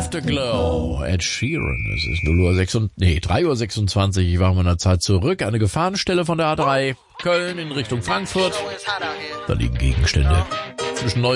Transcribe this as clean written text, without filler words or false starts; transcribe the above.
Afterglow, Ed Sheeran. Es ist 3:26 Uhr. Ich war in meiner Zeit zurück. Eine Gefahrenstelle von der A3 Köln in Richtung Frankfurt. Da liegen Gegenstände zwischen